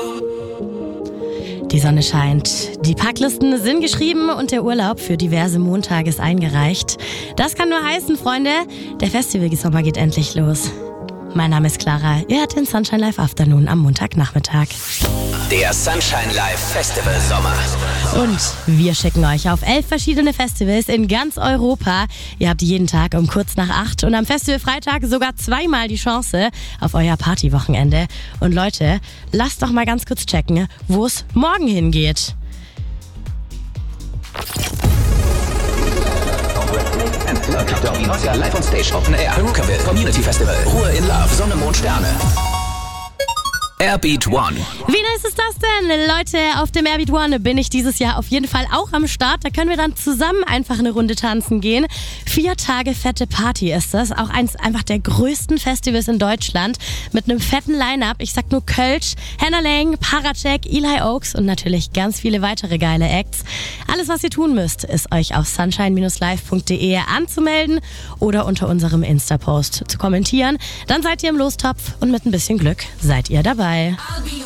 Die Sonne scheint, die Packlisten sind geschrieben und der Urlaub für diverse Montage ist eingereicht. Das kann nur heißen, Freunde, der Festivalsommer geht endlich los. Mein Name ist Clara, ihr hört den Sunshine Live Afternoon am Montagnachmittag. Der Sunshine Live Festival Sommer. Und wir schicken euch auf 11 verschiedene Festivals in ganz Europa. Ihr habt jeden Tag um kurz nach 8 und am Festivalfreitag sogar 2-mal die Chance auf euer Partywochenende. Und Leute, lasst doch mal ganz kurz checken, wo es morgen hingeht. Live on Stage, Open Air, Perukaville, Community Festival, Ruhe in Love, Sonne, Mond, Sterne. Airbeat One. Wie nice ist das denn? Leute, auf dem Airbeat One bin ich dieses Jahr auf jeden Fall auch am Start. Da können wir dann zusammen einfach eine Runde tanzen gehen. 4 Tage fette Party ist das. Auch eins einfach der größten Festivals in Deutschland. Mit einem fetten Line-Up. Ich sag nur Kölsch, Hannah Lang, Paracek, Eli Oaks und natürlich ganz viele weitere geile Acts. Alles, was ihr tun müsst, ist euch auf sunshine-live.de anzumelden oder unter unserem Insta-Post zu kommentieren. Dann seid ihr im Lostopf und mit ein bisschen Glück seid ihr dabei. I'll be